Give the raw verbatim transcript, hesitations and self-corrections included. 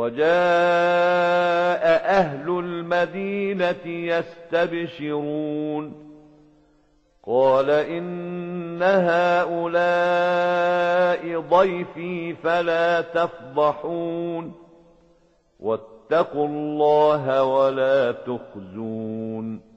وجاء أهل المدينة يستبشرون قال إن هؤلاء ضيفي فلا تفضحون واتقوا الله ولا تخزون